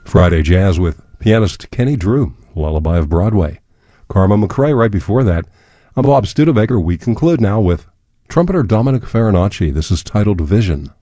Friday Jazz with pianist Kenny Drew, Lullaby of Broadway. Karma McRae right before that. I'm Bob Studebaker. We conclude now with trumpeter Dominic Farinacci. This is titled Vision.